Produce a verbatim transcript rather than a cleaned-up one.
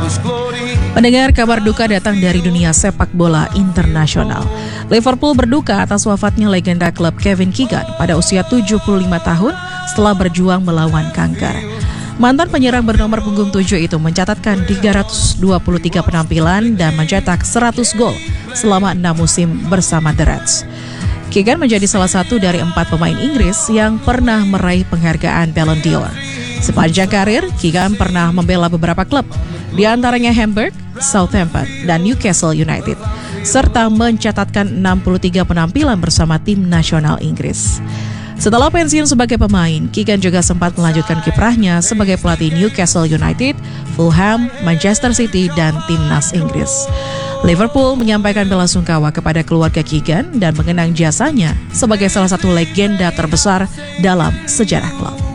Pendengar, kabar duka datang dari dunia sepak bola internasional. Liverpool berduka atas wafatnya legenda klub Kevin Keegan pada usia tujuh puluh lima tahun setelah berjuang melawan kanker. Mantan penyerang bernomor punggung tujuh itu mencatatkan tiga ratus dua puluh tiga penampilan dan mencetak seratus gol selama enam musim bersama The Reds. Keegan menjadi salah satu dari empat pemain Inggris yang pernah meraih penghargaan Ballon d'Or. Sepanjang karir, Keegan pernah membela beberapa klub, di antaranya Hamburg, Southampton, dan Newcastle United, serta mencatatkan enam puluh tiga penampilan bersama tim nasional Inggris. Setelah pensiun sebagai pemain, Keegan juga sempat melanjutkan kiprahnya sebagai pelatih Newcastle United, Fulham, Manchester City, dan timnas Inggris. Liverpool menyampaikan belasungkawa kepada keluarga Keegan dan mengenang jasanya sebagai salah satu legenda terbesar dalam sejarah klub.